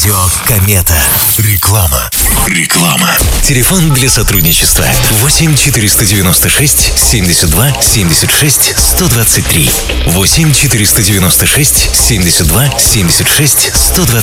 Радио Комета. Реклама. Телефон для сотрудничества 8 496 72 76 123. 8 496 72 76 123.